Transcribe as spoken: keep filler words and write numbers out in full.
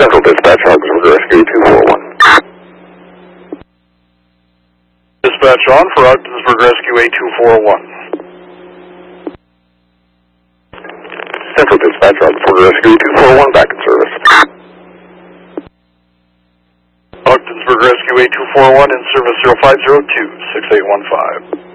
Central Dispatch, Ogdensburg Rescue two four one. Dispatch on for Ogdensburg Rescue A two four one. Central Dispatch, Ogdensburg Rescue two four one, back in service. Ogdensburg Rescue A two four one in service zero five zero two, six eight one five.